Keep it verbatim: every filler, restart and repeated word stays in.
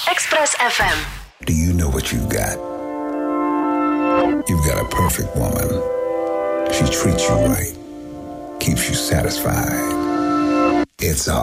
Express F M. Do you know what you've got? You've got a perfect woman. She treats you right, keeps you satisfied. It's a